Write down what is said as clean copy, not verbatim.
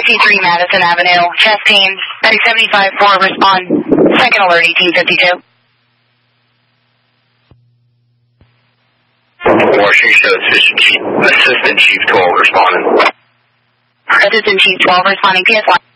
63 Madison Avenue, testing, 75-4, respond, second alert 1852. Washington Assistant Chief 12 responding. Assistant Chief 12 responding, PS1.